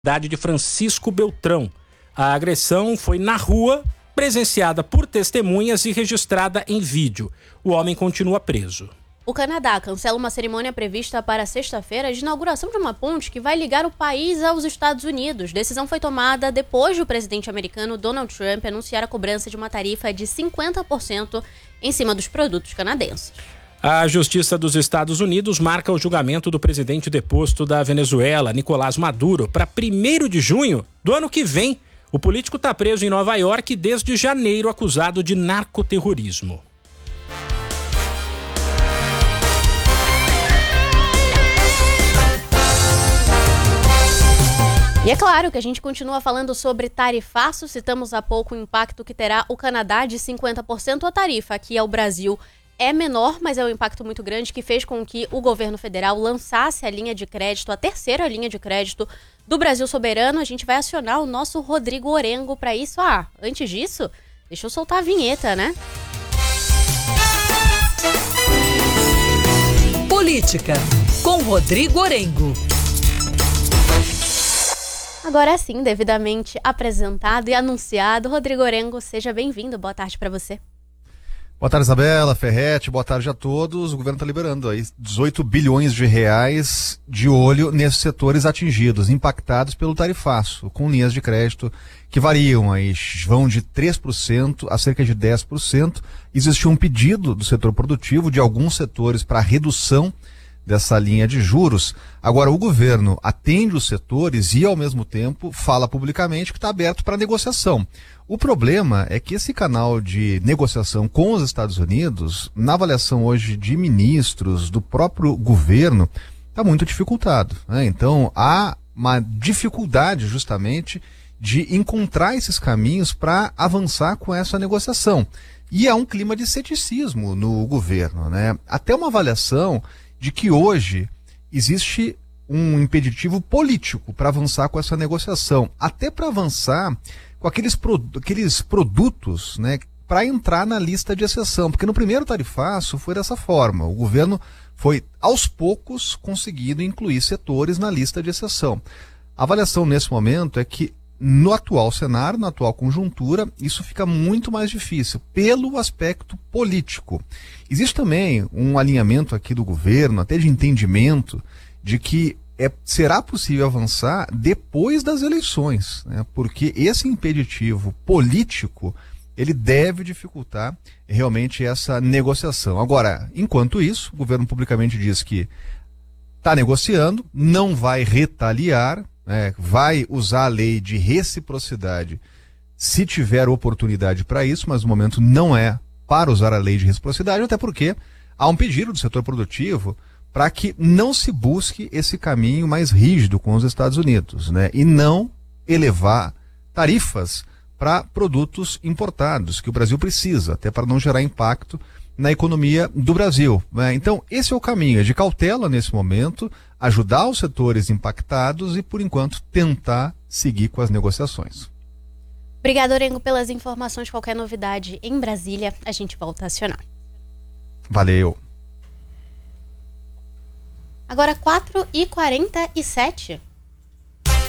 cidade de Francisco Beltrão. A agressão foi na rua, presenciada por testemunhas e registrada em vídeo. O homem continua preso. O Canadá cancela uma cerimônia prevista para sexta-feira de inauguração de uma ponte que vai ligar o país aos Estados Unidos. Decisão foi tomada depois do presidente americano Donald Trump anunciar a cobrança de uma tarifa de 50% em cima dos produtos canadenses. A Justiça dos Estados Unidos marca o julgamento do presidente deposto da Venezuela, Nicolás Maduro, para 1º de junho do ano que vem. O político está preso em Nova York desde janeiro, acusado de narcoterrorismo. E é claro que a gente continua falando sobre tarifaço. Citamos há pouco o impacto que terá o Canadá de 50%. A tarifa aqui ao Brasil é menor, mas é um impacto muito grande que fez com que o governo federal lançasse a linha de crédito, a terceira linha de crédito do Brasil Soberano. A gente vai acionar o nosso Rodrigo Orengo para isso. Antes disso, deixa eu soltar a vinheta, né? Política, com Rodrigo Orengo. Agora sim, devidamente apresentado e anunciado, Rodrigo Orengo, seja bem-vindo. Boa tarde para você. Boa tarde, Isabela, Ferretti, boa tarde a todos. O governo está liberando aí 18 bilhões de reais de olho nesses setores atingidos, impactados pelo tarifaço, com linhas de crédito que variam aí, vão de 3% a cerca de 10%. Existiu um pedido do setor produtivo de alguns setores para redução dessa linha de juros. Agora, o governo atende os setores e, ao mesmo tempo, fala publicamente que está aberto para negociação. O problema é que esse canal de negociação com os Estados Unidos, na avaliação hoje de ministros, do próprio governo, está muito dificultado, né? Então, há uma dificuldade justamente de encontrar esses caminhos para avançar com essa negociação. E há um clima de ceticismo no governo, né? Até uma avaliação de que hoje existe um impeditivo político para avançar com essa negociação, até para avançar com aqueles produtos, né, para entrar na lista de exceção, porque no primeiro tarifaço foi dessa forma, o governo foi aos poucos conseguindo incluir setores na lista de exceção. A avaliação nesse momento é que no atual cenário, na atual conjuntura, isso fica muito mais difícil, pelo aspecto político. Existe também um alinhamento aqui do governo, até de entendimento, de que será possível avançar depois das eleições, né? Porque esse impeditivo político, ele deve dificultar realmente essa negociação. Agora, enquanto isso, o governo publicamente diz que está negociando, não vai retaliar, vai usar a lei de reciprocidade se tiver oportunidade para isso, mas no momento não é para usar a lei de reciprocidade, até porque há um pedido do setor produtivo para que não se busque esse caminho mais rígido com os Estados Unidos, né? E não elevar tarifas para produtos importados, que o Brasil precisa, até para não gerar impacto na economia do Brasil, né? Então, esse é o caminho, é de cautela nesse momento, ajudar os setores impactados e, por enquanto, tentar seguir com as negociações. Obrigado, Orengo, pelas informações. Qualquer novidade em Brasília, a gente volta a acionar. Valeu. Agora 4h47.